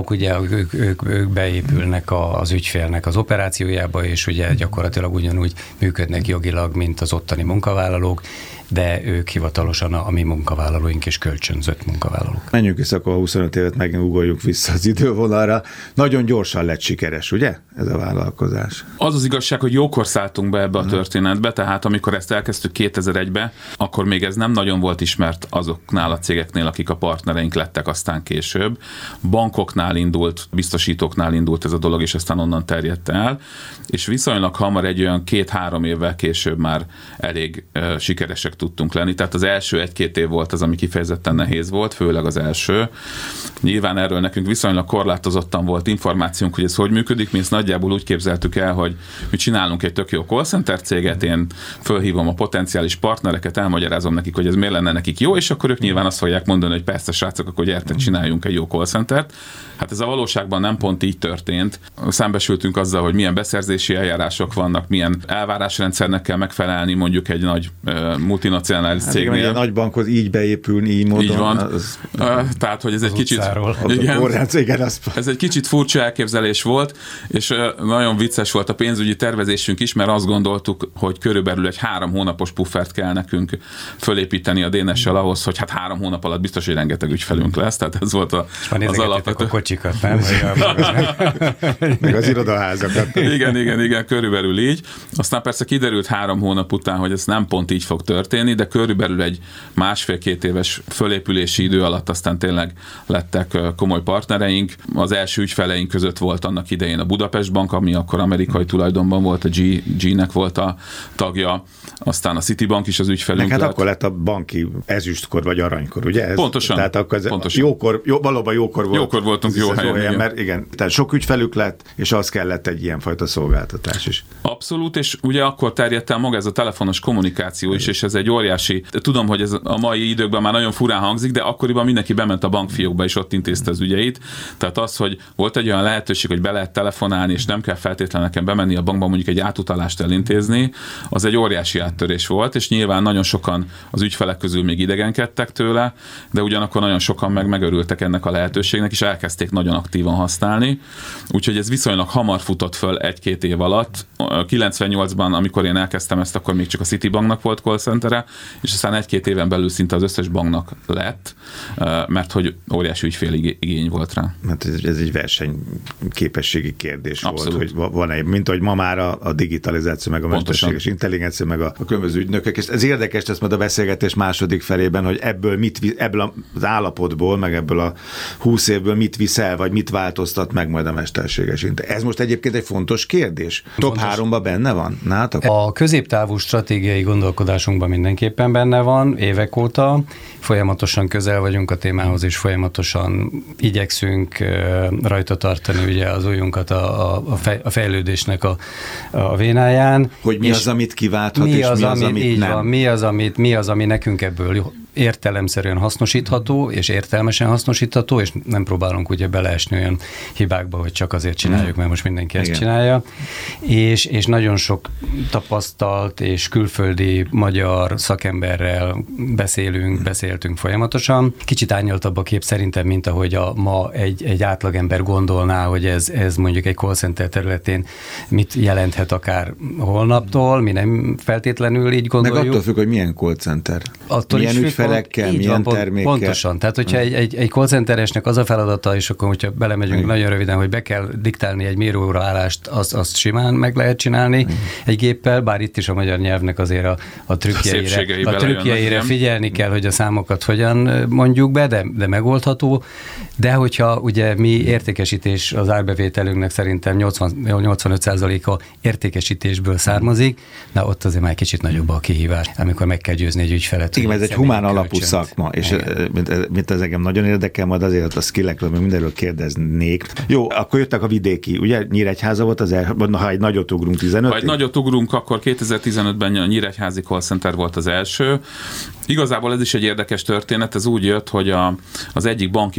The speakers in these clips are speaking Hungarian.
bank, ugye ők beépülnek az ügyfélnek az operációjába, és ugye gyakorlatilag ugyanúgy működnek jogilag, mint az ottani munkavállalók, de ők hivatalosan a mi munkavállalóink és kölcsönzött munkavállalók. Menjünk vissza, akkor 25 évet megugorjuk vissza az idővonalra. Nagyon gyorsan lett sikeres, ugye? Ez a vállalkozás. Az az igazság, hogy jókor szálltunk be ebbe a történetbe, tehát amikor ezt elkezdtük 2001-ben, akkor még ez nem nagyon volt ismert azoknál a cégeknél, akik a partnereink lettek aztán később. Bankoknál indult, biztosítóknál indult ez a dolog, és aztán onnan terjedt el, és viszonylag hamar egy olyan 2-3 évvel később már elég sikeresek tudtunk lenni. Tehát az első 1-2 év volt az, ami kifejezetten nehéz volt, főleg az első. Nyilván erről nekünk viszonylag korlátozottan volt információnk, hogy ez hogy működik. Mi ezt nagyjából úgy képzeltük el, hogy mi csinálunk egy tök jó call center céget, én fölhívom a potenciális partnereket, elmagyarázom nekik, hogy ez miért lenne nekik jó, és akkor ők nyilván azt fogják mondani, hogy persze srácok, akkor gyertek, csináljunk egy jó call centert. Hát ez a valóságban nem pont így történt. Szembesültünk azzal, hogy milyen beszerzési eljárások vannak, milyen elvárásrendszernek kell megfelelni mondjuk egy nagy multinacionális cégnél. Igen, egy nagy bankhoz így beépülni, így módon. Így van. Tehát, hogy ez egy kicsit... ez egy kicsit furcsa elképzelés volt, és nagyon vicces volt a pénzügyi tervezésünk is, mert azt gondoltuk, hogy körülbelül egy 3 hónapos puffert kell nekünk fölépíteni a DNS-sel ahhoz, hogy hát 3 hónap alatt biztos, hogy rengeteg ügyfelünk lesz. Tehát ez volt az alapvető. A kocsikat, nem? Meg az irodaházakat. Igen, körülbelül így. Aztán persze kiderült 3 hónap után, hogy ez nem pont így fog történni, de körülbelül egy 1,5-2 éves fölépülési idő alatt aztán tényleg lettek komoly partnereink. Az első ügyfeleink között volt annak idején a Budapest Bank, ami akkor amerikai tulajdonban volt, a G-nek volt a tagja, aztán a Citibank is az ügyfelünk lett. Hát akkor lett a banki ezüstkor vagy aranykor, ugye? Pontosan. Tehát akkor valóban jókor volt. Jókor voltunk, jó helyen. Mert igen, tehát sok ügyfelük lett, és az kellett egy ilyenfajta szolgáltatás is. Abszolút, és ugye akkor terjedt el maga ez a telefonos kommunikáció is, és ez egy óriási, tudom, hogy ez a mai időkben már nagyon furán hangzik, de akkoriban mindenki bement a bankfiókba, és ott intézte az ügyeit. Tehát az, hogy volt egy olyan lehetőség, hogy be lehet telefonálni, és nem kell feltétlenül nekem bemenni a bankba, mondjuk egy átutalást elintézni, az egy óriási áttörés volt, és nyilván nagyon sokan az ügyfelek közül még idegenkedtek tőle, de ugyanakkor nagyon sokan megörültek ennek a lehetőségnek, és elkezdték nagyon aktívan használni. Úgyhogy ez viszonylag hamar futott föl 1-2 év alatt. 98-ban, amikor én elkezdtem ezt, akkor még csak a Citibanknak volt call centere, és aztán 1-2 éven belül szinte az összes banknak lett, mert hogy óriási ügyféligény volt rá. Hát ez egy versenyképességi kérdés. Abszolút. Volt, hogy van-e, mint hogy ma már a digitalizáció, meg a mesterséges intelligencia, meg a különböző ügynökök, és ez érdekes lesz majd a beszélgetés második felében, hogy ebből az állapotból, meg ebből a 20 évből mit viszel, vagy mit változtat meg majd a mesterséges intelligencia. Ez most egyébként egy fontos kérdés. Top 3-ban benne van? Nátok? A középtávú stratégiai gondolkodásunkban mindenképpen benne van, évek óta. Folyamatosan közel vagyunk a témához, és folyamatosan igyekszünk rajta tartani ugye az ujjunkat a fejlődésnek a vénáján. Hogy mi az, amit kiválthat, és mi az, amit nem. Van, mi az, ami nekünk ebből értelemszerűen hasznosítható, és értelmesen hasznosítható, és nem próbálunk ugye beleesni olyan hibákba, hogy csak azért csináljuk, mert most mindenki ezt csinálja. És nagyon sok tapasztalt és külföldi magyar szakemberrel beszéltünk folyamatosan. Kicsit árnyaltabb a kép szerintem, mint ahogy ma egy átlagember gondolná, hogy ez mondjuk egy call center területén mit jelenthet akár holnaptól, mi nem feltétlenül így gondoljuk. Meg attól függ, hogy milyen call center. Attól milyen ügyfelekkel, milyen termékkel. Pontosan. Tehát, hogyha egy call centeresnek az a feladata, és akkor, hogyha belemegyünk nagyon röviden, hogy be kell diktálni egy mérőóra állást, azt simán meg lehet csinálni egy géppel, bár itt is a magyar nyelvnek azért a trükkjeire figyelni kell, hogy a számokat hogyan mondjuk be, de megoldható. De hogyha ugye mi értékesítés, az árbevételünknek szerintem 85%-a értékesítésből származik, na ott azért már kicsit nagyobb a kihívás, amikor meg kell győzni egy ügyfelet. Igen, ez egy humán alapú szakma, és mint ez engem nagyon érdekel, majd azért a skillekről, még mindenről kérdeznék. Jó, akkor jöttek a vidéki, ugye Nyíregyháza volt ha egy nagyot ugrunk 15. Ha egy nagyot ugrunk, akkor 2015-ben a Nyíregyházi call center volt az első. Igazából ez is egy érdekes történet, ez úgy jött, hogy az egyik banki partner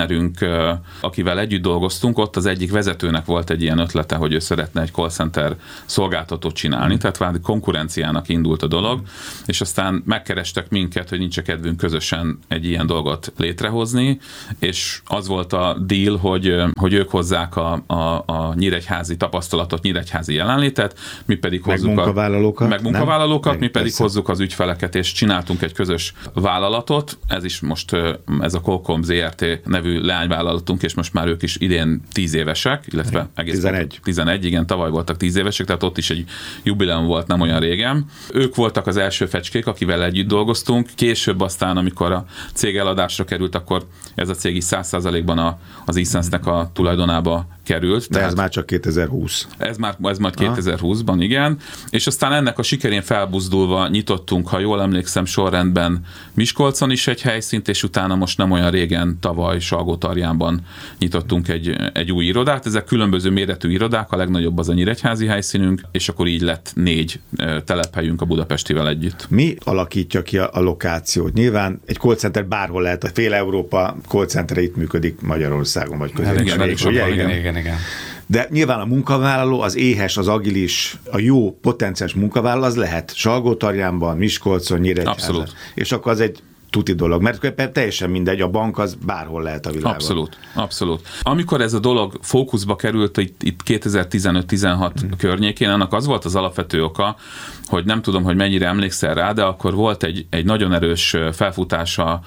partnerünk, akivel együtt dolgoztunk, ott az egyik vezetőnek volt egy ilyen ötlete, hogy ő szeretne egy call center szolgáltatót csinálni, tehát valami konkurenciának indult a dolog, és aztán megkerestek minket, hogy nincs kedvünk közösen egy ilyen dolgot létrehozni, és az volt a deal, hogy ők hozzák a nyíregyházi tapasztalatot, nyíregyházi jelenlétet, mi pedig hozzuk munkavállalókat, mi pedig hozzuk az ügyfeleket, és csináltunk egy közös vállalatot, ez is most ez a Qualcomm ZRT nevű leányvállalatunk, és most már ők is idén 10 évesek, illetve egész 11, igen, tavaly voltak 10 évesek, tehát ott is egy jubileum volt nem olyan régen. Ők voltak az első fecskék, akivel együtt dolgoztunk, később aztán, amikor a cég eladásra került, akkor ez a cég is 100%-ban az eSense-nek a tulajdonába került. De ez már csak 2020. Ez majd 2020-ban, igen. És aztán ennek a sikerén felbuzdulva nyitottunk, ha jól emlékszem, sorrendben Miskolcon is egy helyszínt, és utána most nem olyan régen, tavaly Salgótarjánban nyitottunk egy új irodát. Ezek különböző méretű irodák, a legnagyobb az a nyíregyházi helyszínünk, és akkor így lett 4 telephelyünk a budapestivel együtt. Mi alakítja ki a lokációt? Nyilván egy call center bárhol lehet, a fél Európa call centere itt működik Magyarországon, vagy igen. De nyilván a munkavállaló, az éhes, az agilis, a jó potenciális munkavállaló, az lehet Salgótarjánban, Miskolcon, Nyíregyházan. És akkor az egy tuti dolog, mert teljesen mindegy, a bank az bárhol lehet a világon. Abszolút. Amikor ez a dolog fókuszba került itt 2015-16 környékén, annak az volt az alapvető oka, hogy nem tudom, hogy mennyire emlékszel rá, de akkor volt egy nagyon erős felfutása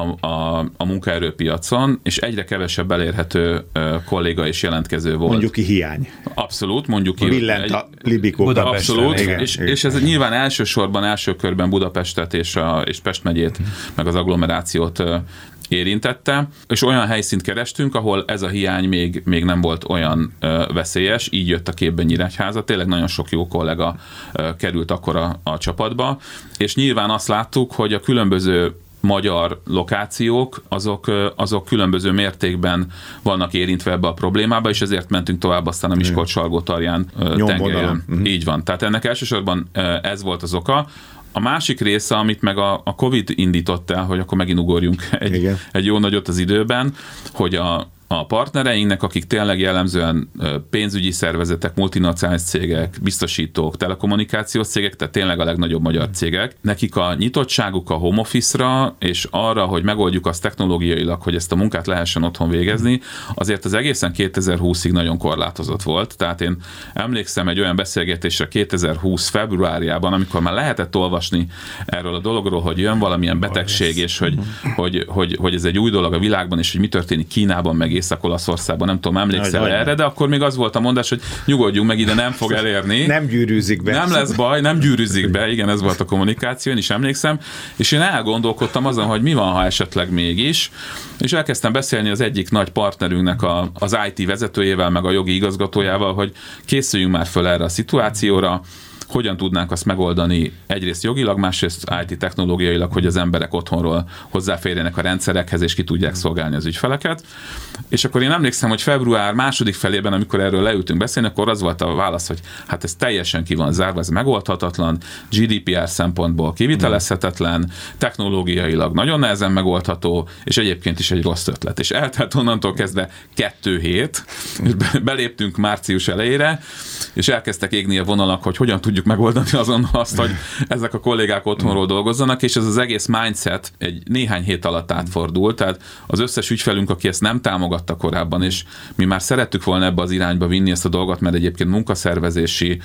a munkaerőpiacon, és egyre kevesebb elérhető kolléga és jelentkező volt. Mondjuk ki hiány. Abszolút, mondjuk ki. Billent a Libikóban. Abszolút, és ez nyilván elsősorban, első körben Budapestet és Pest megyét, meg az agglomerációt érintette, és olyan helyszínt kerestünk, ahol ez a hiány még nem volt olyan veszélyes, így jött a képben Nyíregyháza, tényleg nagyon sok jó kollega került akkor a csapatba, és nyilván azt láttuk, hogy a különböző magyar lokációk, azok különböző mértékben vannak érintve ebbe a problémába, és ezért mentünk tovább aztán a Miskolc-Salgótarján tengelyen. Így van. Tehát ennek elsősorban ez volt az oka. A másik része, amit meg a Covid indított el, hogy akkor megint ugorjunk egy jó nagyot az időben, hogy a partnereinknek, akik tényleg jellemzően pénzügyi szervezetek, multinacionális cégek, biztosítók, telekommunikációs cégek, tehát tényleg a legnagyobb magyar cégek, nekik a nyitottságuk a home office-ra, és arra, hogy megoldjuk azt technológiailag, hogy ezt a munkát lehessen otthon végezni, azért az egészen 2020-ig nagyon korlátozott volt. Tehát én emlékszem egy olyan beszélgetésre 2020 februárjában, amikor már lehetett olvasni erről a dologról, hogy jön valamilyen betegség, és hogy ez egy új dolog a világban, és hogy mi történik Kínában, meg Észak-Olaszországban, nem tudom, emlékszel erre, de akkor még az volt a mondás, hogy nyugodjunk meg, ide nem fog elérni. Nem gyűrűzik be. Nem lesz baj, nem gyűrűzik be, igen, ez volt a kommunikáció, én is emlékszem, és én elgondolkodtam azon, hogy mi van, ha esetleg mégis, és elkezdtem beszélni az egyik nagy partnerünknek az IT vezetőjével, meg a jogi igazgatójával, hogy készüljünk már föl erre a szituációra, hogyan tudnánk azt megoldani egyrészt jogilag, másrészt IT technológiailag, hogy az emberek otthonról hozzáférjenek a rendszerekhez, és ki tudják szolgálni az ügyfeleket. És akkor én emlékszem, hogy február második felében, amikor erről leültünk beszélni, akkor az volt a válasz, hogy hát ez teljesen ki van zárva, ez megoldhatatlan, GDPR szempontból kivitelezhetetlen, technológiailag nagyon nehezen megoldható, és egyébként is egy rossz ötlet. És eltelt onnantól kezdve 2 hét, és beléptünk március elejére, és elkezdtek égni a vonalak, hogy hogyan tudjuk megoldani azonnal azt, hogy ezek a kollégák otthonról dolgozzanak, és ez az egész mindset egy néhány hét alatt átfordult, tehát az összes ügyfelünk, aki ezt nem támogatta korábban, és mi már szerettük volna ebbe az irányba vinni ezt a dolgot, mert egyébként munkaszervezési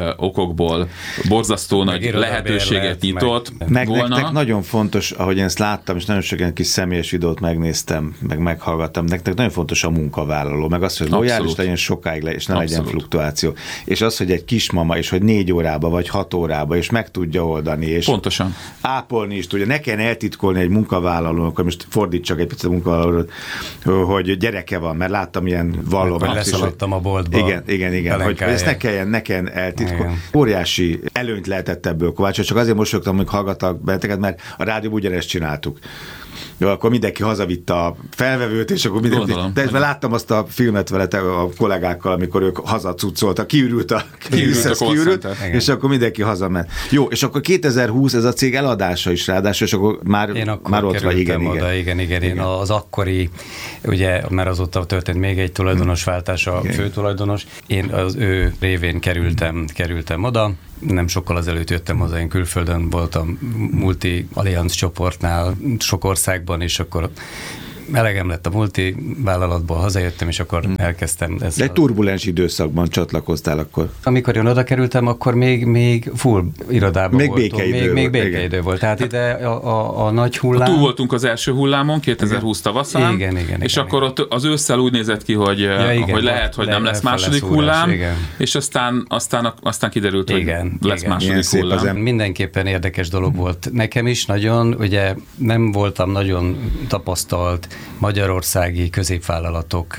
okokból borzasztó nagy lehetőséget nyitott volna. Nektek nagyon fontos, ahogy én ezt láttam, és nagyon sok ilyen kis személyes videót megnéztem, meg meghallgattam, nektek nagyon fontos a munkavállaló, meg az, hogy lojális legyen sokáig és ne legyen fluktuáció. És az, hogy egy kismama, és hogy 4 órába vagy 6 órába, és meg tudja oldani, és pontosan ápolni is tudja. Ne kell eltitkolni egy munkavállalónak, hogy most fordítsak egy picit a munkavállalót, hogy gyereke van, mert láttam ilyen vallóban. Leszaladtam a boltba. Igen, hogy ezt ne kelljen eltitkolni. Óriási előnyt lehetett ebből kovácsolni, csak azért mosolyogtam, hogy hallgattak benneteket, mert a rádióban ugyanezt csináltuk. Jó, akkor mindenki hazavitte a felvevőt, és akkor mindenki... De láttam azt a filmet vele a kollégákkal, amikor ők hazacucoltak, kiürült, és akkor mindenki hazament. Jó, és akkor 2020 ez a cég eladása is ráadásul, és akkor már ott vagy, igen. Én az akkori, ugye, mert azóta történt még egy tulajdonosváltás, a főtulajdonos, én az ő révén kerültem oda, nem sokkal azelőtt jöttem haza, én külföldön voltam multi-allianz csoportnál sok országban, és akkor elegem lett a multi vállalatból, hazajöttem, és akkor elkezdtem. De egy turbulens időszakban csatlakoztál akkor. Amikor én oda kerültem, akkor még full irodában voltunk. Még békeidő volt. Tehát ide a nagy hullám. Túl voltunk az első hullámon, 2020 tavaszán. Igen. És akkor ott az ősszel úgy nézett ki, hogy lehet, hogy nem lesz második hullám, és aztán kiderült, hogy lesz második hullám. Mindenképpen érdekes dolog volt nekem is, nagyon, ugye nem voltam nagyon tapasztalt magyarországi középvállalatok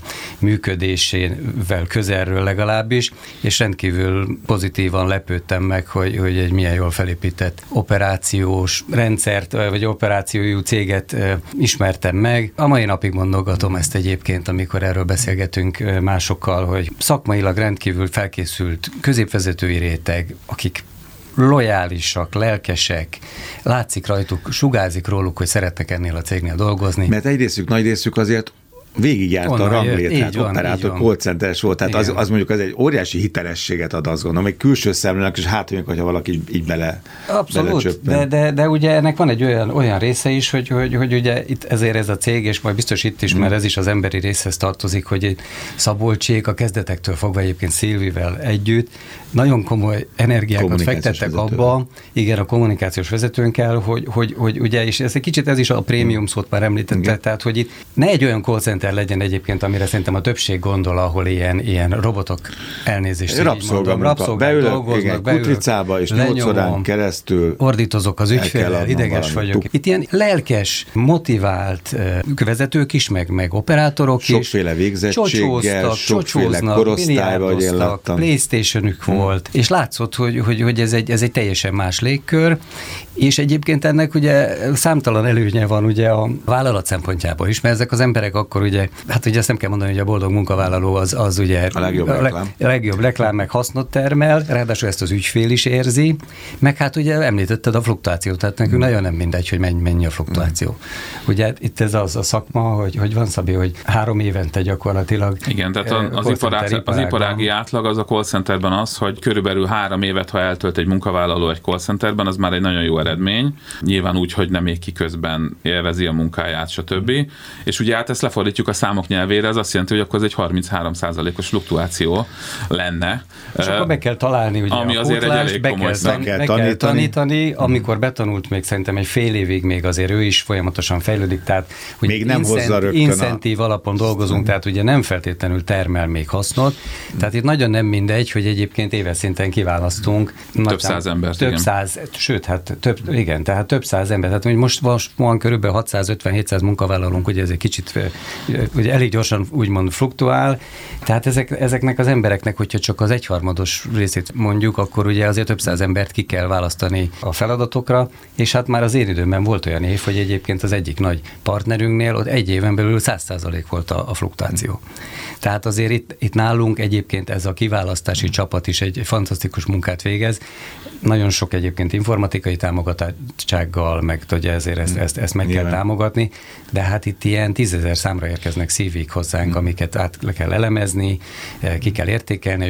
működésével közelről legalábbis, és rendkívül pozitívan lepődtem meg, hogy egy milyen jól felépített operációs rendszert, vagy operációjú céget ismertem meg. A mai napig mondogatom ezt egyébként, amikor erről beszélgetünk másokkal, hogy szakmailag rendkívül felkészült középvezetői réteg, akik lojálisak, lelkesek, látszik rajtuk, sugárzik róluk, hogy szeretnek ennél a cégnél dolgozni. Mert egy részük, nagy részük azért végigjárta a ranglétrát, operátor, callcenteres volt, tehát az mondjuk az egy óriási hitelességet ad, azt gondolom, egy külső szemlőnek, és hát mondjuk, hogyha valaki így abszolút, de ugye ennek van egy olyan része is, hogy ugye itt ezért ez a cég, és majd biztos itt is, mert ez is az emberi részhez tartozik, hogy egy Szabolcsék a kezdetektől fogva egyébként Szilvivel együtt nagyon komoly energiákat fektettek abba, igen, a kommunikációs vezetőnkkel, hogy ugye, és ez egy kicsit, ez is a prémium szót már említette, tehát, hogy itt ne egy olyan call center legyen egyébként, amire szerintem a többség gondol, ahol ilyen robotok elnézést. Rabszolgák dolgoznak, kutricába, és 8 órán keresztül ordítozok az ügyféllel, ideges vagyok. Itt ilyen lelkes, motivált vezetők is, meg operátorok is. Sokféle végzettséggel, sokféle korosztályban, hogy én láttam. PlayStation-ük volt, és látszott, hogy ez egy teljesen más légkör, és egyébként ennek ugye számtalan előnye van ugye a vállalat szempontjából is, mert ezek az emberek akkor ugye, hát ugye ezt nem kell mondani, hogy a boldog munkavállaló az ugye a legjobb reklám, meg hasznot termel, ráadásul ezt az ügyfél is érzi, meg hát ugye említetted a fluktuációt, tehát nekünk nagyon nem mindegy, hogy mennyi a fluktuáció. Ugye itt ez az a szakma, hogy van, Szabi, hogy 3 évente gyakorlatilag. Igen, tehát az iparági átlag az a call centerben az, hogy körülbelül 3 évet, ha eltölt egy munkavállaló egy call centerben, az már egy nagyon jó eredmény. Nyilván úgy, hogy nem éki közben élvezi a munkáját, stb. És ugye hát ezt lefordítjuk a számok nyelvére, ez azt jelenti, hogy akkor ez egy 33%-os fluktuáció lenne. És akkor be kell találni ugye ami a azért egy elég komoly be kell tanítani, amikor betanult még szerintem egy fél évig még azért ő is folyamatosan fejlődik, tehát hogy még nem hozza rögtön incentív alapon dolgozunk, tehát ugye nem feltétlenül termel még hasznot, tehát itt nagyon nem mindegy, hogy egyébként éves szinten kiválasztunk több száz embert, több száz, sőt, hát több száz ember, tehát hogy most van körülbelül 650-700 munkavállalónk, ugye ez egy kicsit ugye elég gyorsan úgymond fluktuál, tehát ezeknek az embereknek, hogyha csak az egyharmados részét mondjuk, akkor ugye azért több száz embert ki kell választani a feladatokra, és hát már az én időmben volt olyan év, hogy egyébként az egyik nagy partnerünknél ott egy éven belül 100% volt a fluktuáció. Tehát azért itt nálunk egyébként ez a kiválasztási csapat is egy fantasztikus munkát végez. Nagyon sok egyébként informatikai támogatottsággal, meg ugye ezért ezt meg kell támogatni, de hát itt ilyen 10 000 számra érkeznek CV-k hozzánk, amiket át le kell elemezni, ki kell értékelni,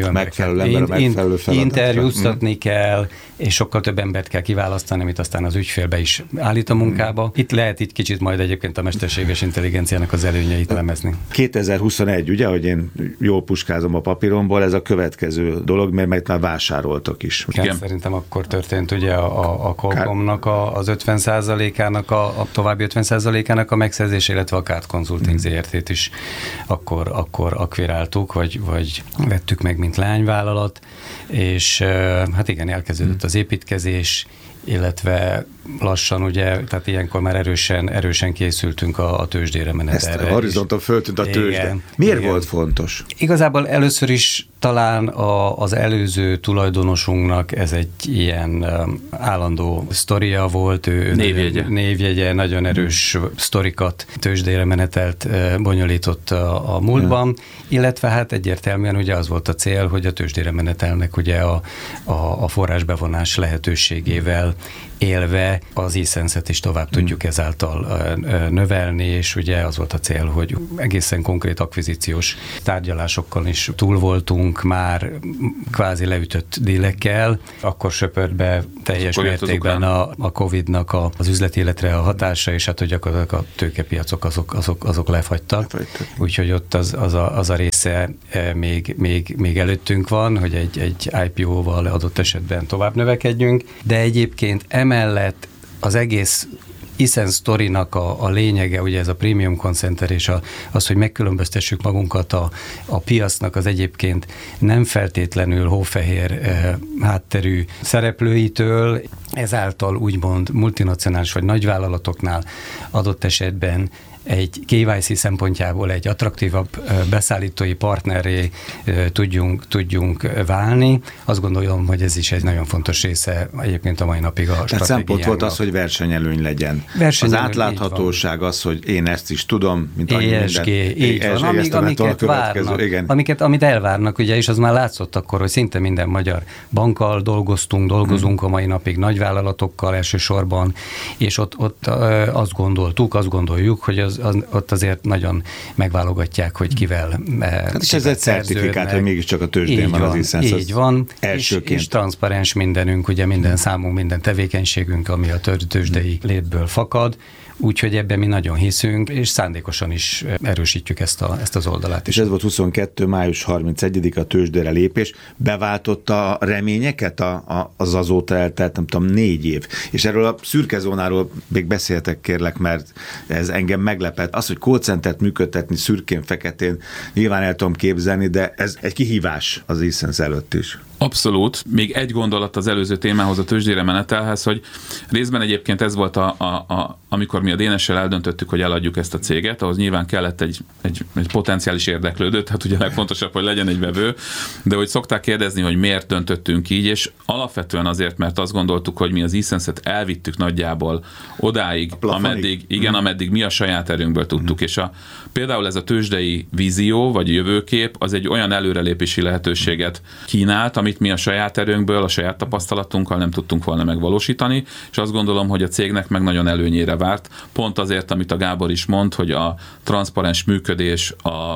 interjúztatni kell, és sokkal több embert kell kiválasztani, amit aztán az ügyfélbe is állít a munkába. Itt lehet így kicsit majd egyébként a mesterséges intelligenciának az előnyeit elemezni. 2021, ugye, hogy én jól puskázom a papíromból, ez a következő dolog, mert már vásároltok is. Igen. Szerintem akkor történt ugye a Qualcommnak az 50%-ának, a további 50%-ának a megszerzése, illetve a Card Consulting ZRT-t is akkor akviráltuk, vagy vettük meg, mint lányvállalat, és hát igen, elkezdődött az építkezés, illetve lassan ugye, tehát ilyenkor már erősen készültünk a tőzsdére menetelre. Ezt a horizonton föltűnt a tőzsde. Miért volt fontos? Igazából először is talán az előző tulajdonosunknak ez egy ilyen állandó sztoria volt, névjegye, nagyon erős sztorikat, tőzsdére menetelt bonyolított a múltban, illetve hát egyértelműen ugye az volt a cél, hogy a tőzsdére menetelnek ugye a forrásbevonás lehetőségével élve az e-sense-et is tovább tudjuk ezáltal növelni, és ugye az volt a cél, hogy egészen konkrét akvizíciós tárgyalásokkal is túl voltunk már kvázi leütött dílekkel, akkor söpört be teljes mértékben a Covid-nak az üzleti életre a hatása, és hát hogy gyakorlatilag a tőkepiacok azok lefagytak. Úgyhogy ott az a része még előttünk van, hogy egy IPO-val adott esetben tovább növekedjünk, de egyébként emellett az egész e-sense sztorinak a lényege, ugye ez a premium call center, és az, hogy megkülönböztessük magunkat a piacnak az egyébként nem feltétlenül hófehér hátterű szereplőitől, ezáltal úgymond multinacionális vagy nagyvállalatoknál adott esetben egy KYC szempontjából egy attraktívabb beszállítói partnerré tudjunk válni. Azt gondolom, hogy ez is egy nagyon fontos része egyébként a mai napig a stratégiának. Tehát szempont volt az, hogy versenyelőny legyen. Az átláthatóság az, hogy én ezt is tudom, mint annyi ESG, így van. Amit elvárnak, ugye, és az már látszott akkor, hogy szinte minden magyar bankkal dolgozunk a mai napig nagyvállalatokkal elsősorban, és ott azt gondoljuk, hogy ott azért nagyon megválogatják, hogy kivel és ez egy certifikát, hogy mégiscsak a tőzsdén van az e-sense. Így van, és transzparens mindenünk, ugye minden számunk, minden tevékenységünk, ami a tőzsdei létből fakad, úgyhogy ebben mi nagyon hiszünk, és szándékosan is erősítjük ezt az oldalát is. És ez volt 22. május 31. a tőzsdére lépés. Beváltotta a reményeket az azóta eltelt, nem tudom, 4 év. És erről a szürke zónáról még beszéltek, kérlek, mert ez engem meglepett. Az, hogy call centert működtetni szürkén-feketén, nyilván el tudom képzelni, de ez egy kihívás az e-sense előtt is. Abszolút. Még egy gondolat az előző témához, a tőzsdére menetelhez, hogy részben egyébként ez volt amikor mi a DNS-sel eldöntöttük, hogy eladjuk ezt a céget, ahhoz nyilván kellett egy potenciális érdeklődő, tehát ugye legfontosabb, hogy legyen egy vevő, de hogy szokták kérdezni, hogy miért döntöttünk így, és alapvetően azért, mert azt gondoltuk, hogy mi az e-sense-et elvittük nagyjából odáig, ameddig mi a saját erőnkből tudtuk, és például ez a tőzsdei vízió, vagy jövőkép, az egy olyan előrelépési lehetőséget kínált, amit mi a saját erőnkből, a saját tapasztalatunkkal nem tudtunk volna megvalósítani, és azt gondolom, hogy a cégnek meg nagyon előnyére várt, pont azért, amit a Gábor is mond, hogy a transzparens működés,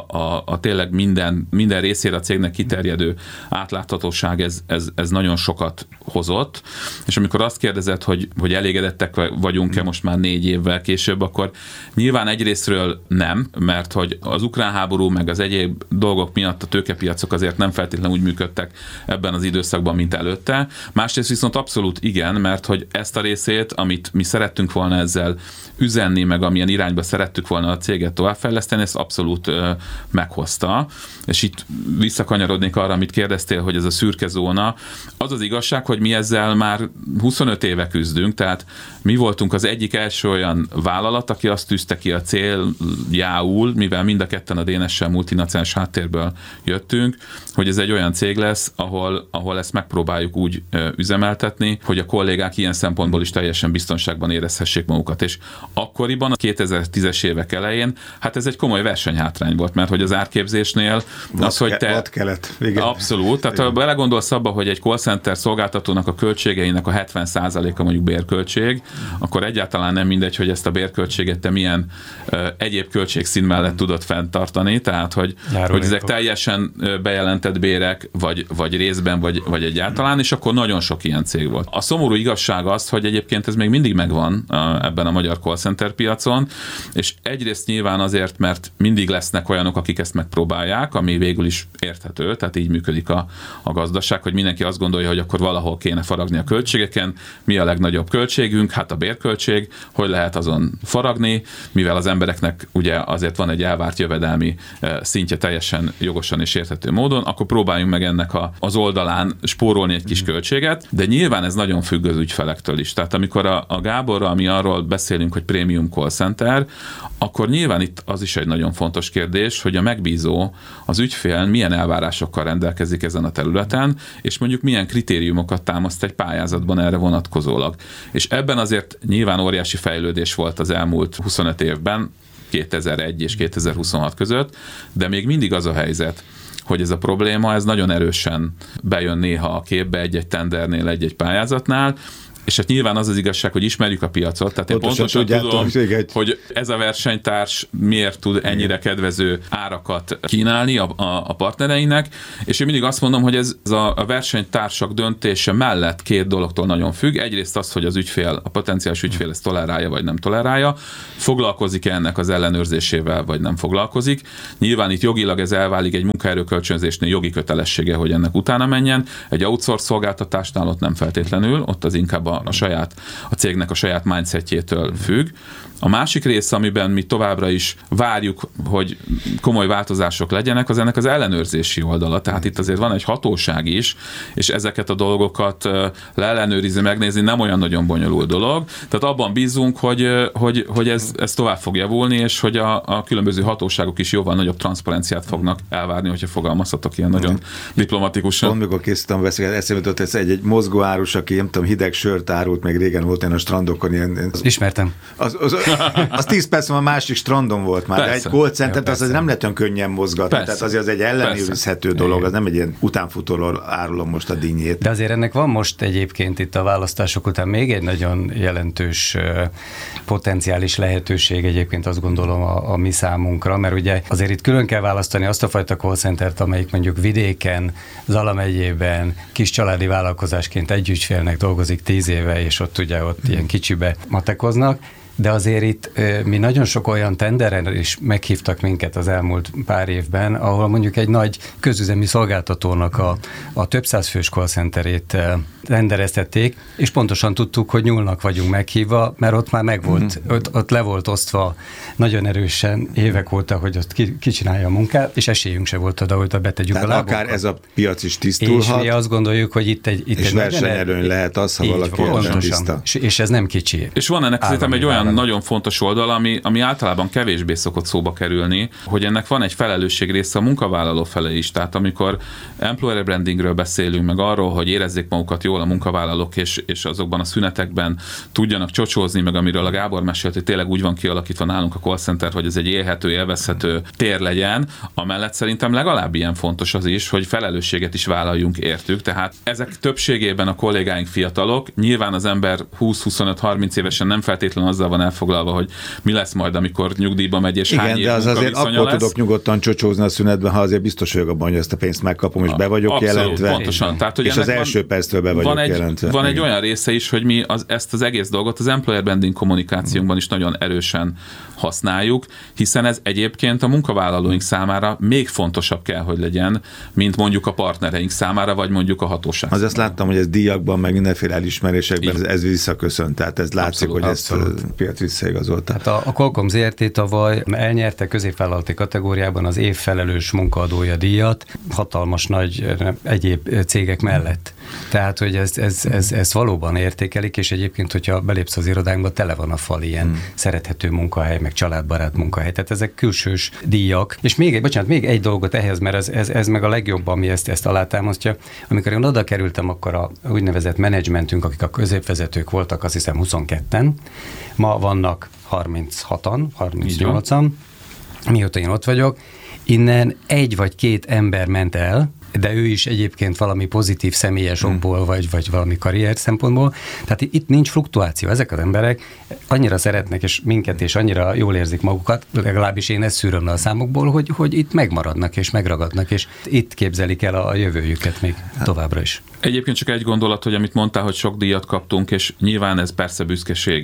a tényleg minden részére a cégnek kiterjedő átláthatóság, ez nagyon sokat hozott, és amikor azt kérdezed, hogy elégedettek vagyunk-e most már 4 évvel később, akkor nyilván egyrésztről nem, mert hogy az ukrán háború, meg az egyéb dolgok miatt a tőkepiacok azért nem feltétlenül úgy működtek ebben az időszakban, mint előtte. Másrészt viszont abszolút igen, mert hogy ezt a részét, amit mi szerettünk volna ezzel üzenni, meg amilyen irányba szerettük volna a céget továbbfejleszteni, ezt abszolút meghozta. És itt visszakanyarodnék arra, amit kérdeztél, hogy ez a szürke zóna. Az az igazság, hogy mi ezzel már 25 éve küzdünk, tehát mi voltunk az egyik első olyan vállalat, aki azt tűzte ki a céljául, mivel mind a ketten a DNS-sel multinacionális háttérből jöttünk, hogy ez egy olyan cég lesz, ahol ezt megpróbáljuk úgy üzemeltetni, hogy a kollégák ilyen szempontból is teljesen biztonságban érezhessék magukat. És akkoriban, a 2010-es évek elején, hát ez egy komoly versenyhátrány volt, mert hogy az árképzésnél az, hogy te... Igen. Abszolút. Tehát ha belegondolsz abba, hogy egy call center szolgáltatónak a költségeinek a 70%-a mondjuk bérköltség, akkor egyáltalán nem mindegy, hogy ezt a bérköltséget te milyen egyéb költségszín mellett tudod fenntartani, tehát hogy ezek teljesen bejelentett bérek, vagy részben, vagy egyáltalán, és akkor nagyon sok ilyen cég volt. A szomorú igazság az, hogy egyébként ez még mindig megvan ebben a magyar call center piacon, és egyrészt nyilván azért, mert mindig lesznek olyanok, akik ezt megpróbálják, ami végül is érthető, tehát így működik a gazdaság, hogy mindenki azt gondolja, hogy akkor valahol kéne faragni a költségeken, mi a legnagyobb költségünk, hát a bérköltség, hogy lehet azon faragni, mivel az embereknek ugye azért van egy elvárt jövedelmi szintje teljesen jogosan és érthető módon, akkor próbáljunk meg ennek az oldalán spórolni egy kis költséget, de nyilván ez nagyon függ az ügyfelektől is. Tehát amikor a Gáborral mi arról beszélünk, hogy prémium call center, akkor nyilván itt az is egy nagyon fontos kérdés, hogy a megbízó, az ügyfél milyen elvárásokkal rendelkezik ezen a területen, és mondjuk milyen kritériumokat támaszt egy pályázatban erre vonatkozólag. És ebben azért nyilván óriási fejlődés volt az elmúlt 25 évben, 2001 és 2026 között, de még mindig az a helyzet, hogy ez a probléma, ez nagyon erősen bejön néha a képbe egy-egy tendernél, egy-egy pályázatnál, és hát nyilván az igazság, hogy ismerjük a piacot, tehát én pontosan tudom, hogy ez a versenytárs miért tud ennyire kedvező árakat kínálni a partnereinek, és én mindig azt mondom, hogy ez a versenytársak döntése mellett két dologtól nagyon függ. Egyrészt az, hogy az ügyfél, a potenciális ügyfél ezt tolerálja, vagy nem tolerálja, foglalkozik-e ennek az ellenőrzésével, vagy nem foglalkozik. Nyilván itt jogilag ez elválik egy munkaerőkölcsönzésnél jogi kötelessége, hogy ennek utána menjen. Egy outsource szolgáltatásnál ott nem feltétlenül, ott az inkább a cégnek a saját mindsetjétől függ. A másik része, amiben mi továbbra is várjuk, hogy komoly változások legyenek, az ennek az ellenőrzési oldala. Tehát itt azért van egy hatóság is, és ezeket a dolgokat leellenőrizni, megnézni nem olyan nagyon bonyolult dolog. Tehát abban bízunk, hogy ez tovább fog javulni, és hogy a különböző hatóságok is jóval nagyobb transzparenciát fognak elvárni, hogyha fogalmazhatok ilyen nagyon diplomatikusan. Amikor készítem beszélgetni, eszembe jutott ez egy mozgóárus, aki nem tudom, hideg sört árult, meg régen volt én a strandokon ilyen. Ismertem. Az 10 perc a másik strandon volt már, de egy call center, az nem lehet olyan könnyen mozgatni, tehát azért az egy ellenőrizhető dolog, az nem egy ilyen utánfutóról árulom most a dinnyét. De azért ennek van most egyébként itt a választások után még egy nagyon jelentős potenciális lehetőség egyébként azt gondolom a mi számunkra, mert ugye azért itt külön kell választani azt a fajta call centert, amelyik mondjuk vidéken, Zala megyében, kis családi vállalkozásként egy ügyfélnek dolgozik 10 éve, és ott ugye ilyen kicsibe matekoznak, de azért itt mi nagyon sok olyan tenderen is meghívtak minket az elmúlt pár évben, ahol mondjuk egy nagy közüzemi szolgáltatónak a több száz fős call centerét rendereztették, és pontosan tudtuk, hogy nyúlnak vagyunk meghívva, mert ott már megvolt, ott le volt osztva nagyon erősen évek óta, hogy ott ki csinálja a munkát, és esélyünk se volt oda, hogy betegyük a lábunkat. Akár ez a piac is tisztulhat. És mi azt gondoljuk, hogy itt és versenyelőny lehet az, ha valaki tiszta. És ez nem kicsi. És van ennek szerintem egy olyan nagyon fontos oldal, ami általában kevésbé szokott szóba kerülni, hogy ennek van egy felelősség része a munkavállaló fele is. Tehát amikor employer brandingről beszélünk, meg arról, hogy érezzék magukat jól a munkavállalók, és azokban a szünetekben tudjanak csocsózni, meg amiről a Gábor mesélt, hogy tényleg úgy van kialakítva nálunk a call center, hogy ez egy élhető, élvezhető tér legyen, amellett szerintem legalább ilyen fontos az is, hogy felelősséget is vállaljunk értük. Tehát ezek többségében a kollégáink fiatalok, nyilván az ember 20-25-30 évesen nem feltétlenül azzal van elfoglalva, hogy mi lesz majd, amikor nyugdíjba megy, és hány év de az azért akkor lesz. Tudok nyugodtan csocsózni a szünetben, ha azért biztos vagyok abban, hogy ezt a pénzt megkapom, és be vagyok abszolút, jelentve. Pontosan. Tehát, hogy és az első perctől be vagyok jelentve. Van egy olyan része is, hogy mi ezt az egész dolgot az employer branding kommunikációnkban is nagyon erősen használjuk, hiszen ez egyébként a munkavállalóink számára még fontosabb kell, hogy legyen, mint mondjuk a partnereink számára, vagy mondjuk a hatóság. Azt láttam, hogy ez díjakban, meg mindenféle elismerésekben ez visszaköszönt, tehát ez látszik, hogy ezt a piac visszaigazolta. Hát a Qualcomm ZRT tavaly elnyerte középvállalati kategóriában az év felelős munkaadója díjat, hatalmas nagy egyéb cégek mellett. Tehát, hogy ezt valóban értékelik, és egyébként, hogyha belépsz az irodánkba, tele van a fal ilyen szerethető munkahely, meg családbarát munkahely. Tehát ezek külsős díjak. És még egy dolgot ehhez, mert ez meg a legjobb, ami ezt alátámasztja. Amikor én oda kerültem, akkor a úgynevezett menedzsmentünk, akik a középvezetők voltak, azt hiszem 22-en, ma vannak 36-an, 38-an, mióta én ott vagyok, innen 1 vagy 2 ember ment el, de ő is egyébként valami pozitív személyes okból, vagy valami karrier szempontból. Tehát itt nincs fluktuáció. Ezek az emberek annyira szeretnek és minket, és annyira jól érzik magukat, legalábbis én ezt szűröm le a számokból, hogy itt megmaradnak és megragadnak, és itt képzelik el a jövőjüket még továbbra is. Egyébként csak egy gondolat, hogy amit mondtál, hogy sok díjat kaptunk, és nyilván ez persze büszkeség,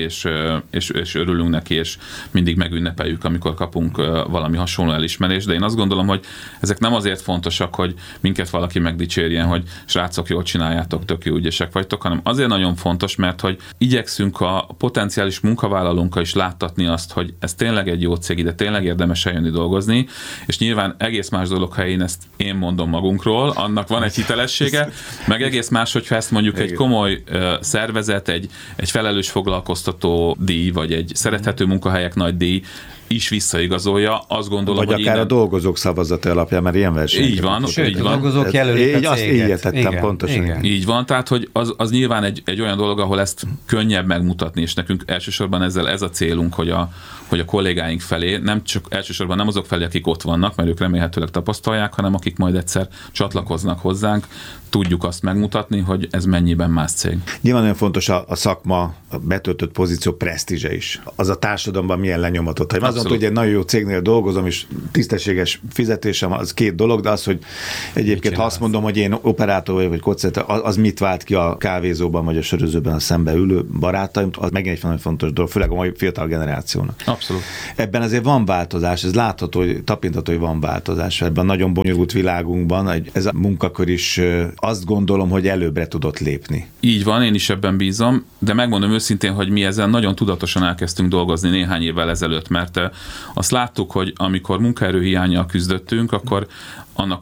és örülünk neki, és mindig megünnepeljük, amikor kapunk valami hasonló elismerést, de én azt gondolom, hogy ezek nem azért fontosak, hogy minket valaki megdicsérjen, hogy srácok, jól csináljátok, tök jó ügyesek vagytok, hanem azért nagyon fontos, mert hogy igyekszünk a potenciális munkavállalónkkal is láttatni azt, hogy ez tényleg egy jó cég, ide tényleg érdemes eljönni dolgozni, és nyilván egész más dolog, ha én mondom magunkról, annak van egy hitelessége, meg egész más, hogyha ezt mondjuk egy komoly szervezet, egy felelős foglalkoztató díj, vagy egy szerethető munkahelyek nagy díj is visszaigazolja, azt gondolom, vagy hogy akár a dolgozók szavazata alapján, mert ilyen verseny. Így van. Sőt, a dolgozók jelölik a céget. Így értettem pontosan. Igen. Így van, tehát hogy az nyilván egy olyan dolog, ahol ezt könnyebb megmutatni, és nekünk elsősorban ezzel ez a célunk, hogy a kollégáink felé, nem csak elsősorban nem azok felé, akik ott vannak, mert ők remélhetőleg tapasztalják, hanem akik majd egyszer csatlakoznak hozzánk, tudjuk azt megmutatni, hogy ez mennyiben más cég. Nyilván nagyon fontos a szakma, a betöltött pozíció presztízse is. Az a társadalomban milyen lenyomatot. Ha azon, hogy egy nagyon jó cégnél dolgozom, és tisztességes fizetésem, az két dolog, de az, hogy egyébként ha azt mondom, hogy én operátor vagyok, vagy kockázatos, az mit vált ki a kávézóban, vagy a sörözőben a szembe ülő barátaim, az megint egy nagyon fontos dolog, főleg a mai fiatal generációnak. Abszolút. Ebben azért van változás, ez látható, tapintható, hogy van változás. Ebben a nagyon bonyolult világunkban ez a munkakör is azt gondolom, hogy előbbre tudott lépni. Így van, én is ebben bízom, de megmondom őszintén, hogy mi ezen nagyon tudatosan elkezdtünk dolgozni néhány évvel ezelőtt, mert azt láttuk, hogy amikor munkaerőhiánnyal küzdöttünk, akkor annak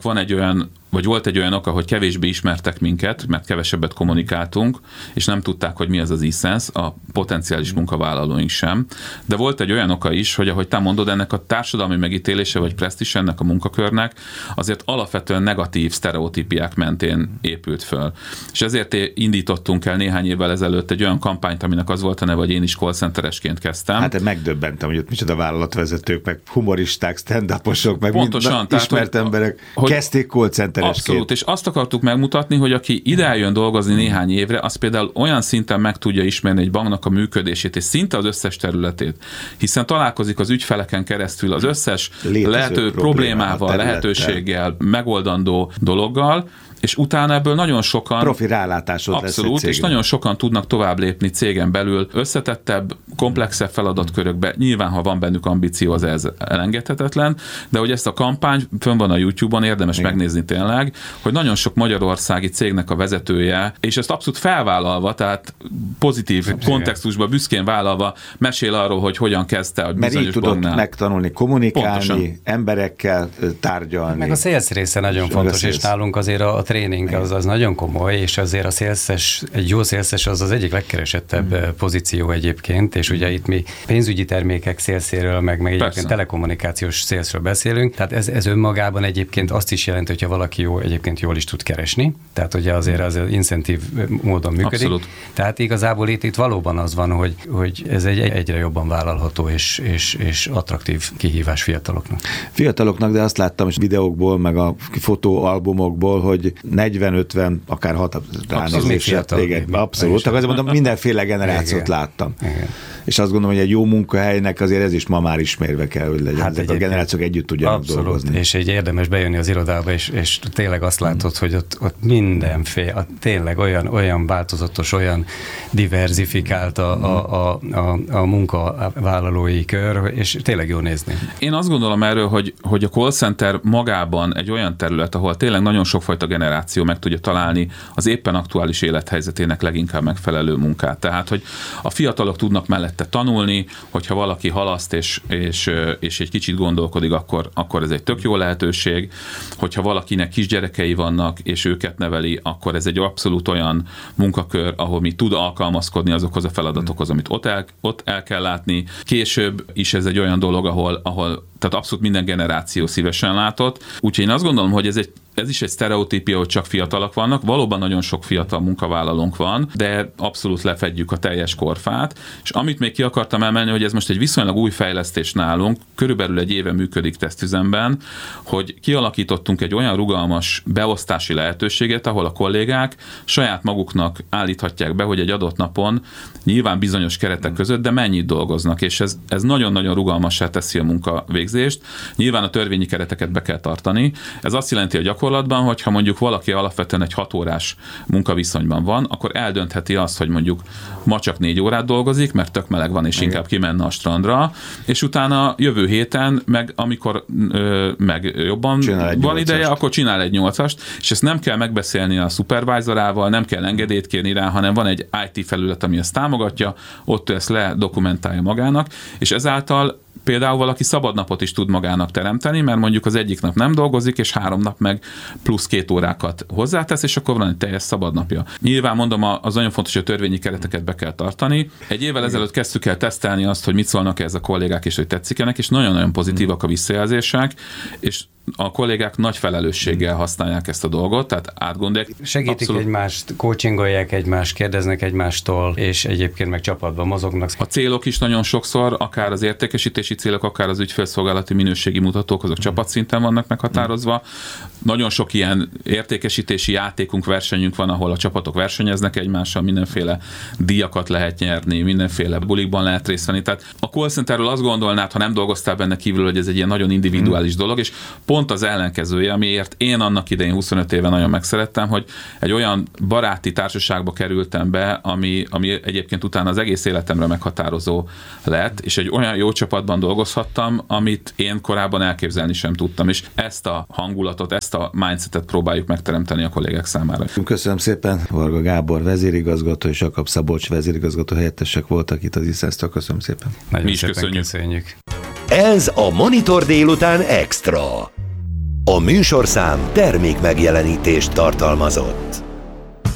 volt egy olyan oka, hogy kevésbé ismertek minket, mert kevesebbet kommunikáltunk, és nem tudták, hogy mi az az e-sense, a potenciális munkavállalóink sem. De volt egy olyan oka is, hogy ahogy te mondod, ennek a társadalmi megítélése, vagy presztízs ennek a munkakörnek azért alapvetően negatív sztereotípiák mentén épült föl. És ezért indítottunk el néhány évvel ezelőtt egy olyan kampányt, aminek az volt a neve, hogy én is call centeresként kezdtem. Hát megdöbbentem, hogy ott micsoda vállalatvezetők, meg humoristák, stand-uposok, meg pontosan, ismert emberek kezdték call center. Abszolút, és azt akartuk megmutatni, hogy aki ide eljön dolgozni néhány évre, az például olyan szinten meg tudja ismerni egy banknak a működését, és szinte az összes területét, hiszen találkozik az ügyfeleken keresztül az összes lehető problémával, lehetőséggel, megoldandó dologgal, és utána ebből nagyon sokan... Profi rálátásod lesz egy cégben. Abszolút, és nagyon sokan tudnak tovább lépni cégen belül, összetettebb, komplexebb feladatkörökbe. Nyilván, ha van bennük ambíció, az ez elengedhetetlen, de hogy ezt a kampány fönn van a YouTube-on, érdemes megnézni tényleg, hogy nagyon sok magyarországi cégnek a vezetője, és ezt abszolút felvállalva, tehát pozitív kontextusban, büszkén vállalva mesél arról, hogy hogyan kezdte a bizonyos mert így tudod banknál. Megtanulni, kommunikálni, pontosan. Emberekkel tárgyalni. Meg a sales része nagyon fontos, és nálunk azért a tréning az nagyon komoly, és azért a szélszes, egy jó szélszes az egyik legkeresettebb pozíció egyébként, és ugye itt mi pénzügyi termékek szélszéről, meg egyébként telekommunikációs szélszről beszélünk, tehát ez önmagában egyébként azt is jelenti, hogyha valaki egyébként jól is tud keresni, tehát ugye azért az incentív módon működik. Abszolút. Tehát igazából itt valóban az van, hogy ez egy egyre jobban vállalható és attraktív kihívás fiataloknak. Fiataloknak, de azt láttam is videókból, meg a fotóalbumokból, hogy 40-50, akár 6 ránézésre. Abszolút. Azért mondom, mindenféle generációt láttam. Igen. És azt gondolom, hogy egy jó munkahelynek azért ez is ma már ismerve kell, hogy legyen. Hát a generációk együtt tudjanak dolgozni. És egy érdemes bejönni az irodába, és tényleg azt látod, hogy ott mindenféle, tényleg olyan változatos, olyan diverzifikált a munkavállalói kör, és tényleg jó nézni. Én azt gondolom erről, hogy a call center magában egy olyan terület, ahol tényleg nagyon sokfajta generáció meg tudja találni az éppen aktuális élethelyzetének leginkább megfelelő munkát. Tehát, hogy a fiatalok tudnak mellette tanulni, hogyha valaki halaszt és egy kicsit gondolkodik, akkor ez egy tök jó lehetőség. Hogyha valakinek kisgyerekei vannak, és őket neveli, akkor ez egy abszolút olyan munkakör, ahol mi tud alkalmazkodni azokhoz a feladatokhoz, amit ott el kell látni. Később is ez egy olyan dolog, ahol tehát abszolút minden generáció szívesen látott. Úgyhogy én azt gondolom, hogy ez is egy sztereotípia, hogy csak fiatalok vannak. Valóban nagyon sok fiatal munkavállalónk van, de abszolút lefedjük a teljes korfát. És amit még ki akartam emelni, hogy ez most egy viszonylag új fejlesztés nálunk, körülbelül egy éve működik tesztüzemben, hogy kialakítottunk egy olyan rugalmas beosztási lehetőséget, ahol a kollégák saját maguknak állíthatják be, hogy egy adott napon nyilván bizonyos keretek között, de mennyit dolgoznak, és ez nagyon-nagyon rugalmassá teszi a munkavégzést. Nyilván a törvényi kereteket be kell tartani. Ez azt jelenti a gyakorlatban, gyakorlatban, hogyha mondjuk valaki alapvetően egy 6 órás munkaviszonyban van, akkor eldöntheti azt, hogy mondjuk ma csak 4 órát dolgozik, mert tök meleg van, és inkább kimenne a strandra, és utána jövő héten, meg amikor meg jobban van ideje, akkor csinál egy 8-ast, és ezt nem kell megbeszélni a szupervájzorával, nem kell engedélyt kérni rá, hanem van egy IT felület, ami ezt támogatja, ott ezt ledokumentálja magának, és ezáltal például valaki szabadnapot is tud magának teremteni, mert mondjuk az egyik nap nem dolgozik, és 3 nap meg plusz 2 órákat hozzátesz, és akkor van egy teljes szabadnapja. Nyilván mondom, az nagyon fontos, hogy a törvényi kereteket be kell tartani. Egy évvel ezelőtt kezdtük el tesztelni azt, hogy mit szólnak ez a kollégák, és hogy tetszik ennek, és nagyon-nagyon pozitívak a visszajelzések, és a kollégák nagy felelősséggel használják ezt a dolgot, tehát átgondolják. Segítik egymást, coachingolják egymást, kérdeznek egymástól, és egyébként meg csapatban mozognak. A célok is nagyon sokszor, akár az értékesítési célok, akár az ügyfélszolgálati minőségi mutatók, azok csapatszinten vannak meghatározva. Nagyon sok ilyen értékesítési játékunk, versenyünk van, ahol a csapatok versenyeznek egymással, mindenféle díjakat lehet nyerni, mindenféle bulikban lehet részt venni. Tehát a call centerről azt gondolnád, ha nem dolgoztál benne kívül, hogy ez egy ilyen nagyon individuális dolog, és pont az ellenkezője, amiért én annak idején 25 éve nagyon megszerettem, hogy egy olyan baráti társaságba kerültem be, ami egyébként utána az egész életemre meghatározó lett, és egy olyan jó csapatban dolgozhattam, amit én korábban elképzelni sem tudtam, és ezt a hangulatot, ezt a mindsetet próbáljuk megteremteni a kollégák számára. Köszönöm szépen, Varga Gábor vezérigazgató és Jakab Szabolcs vezérigazgató helyettesek voltak itt az ISZESZ-től. Köszönöm szépen. Nagyon szépen köszönjük. Ez a Monitor délután extra. A műsorszám termékmegjelenítést tartalmazott.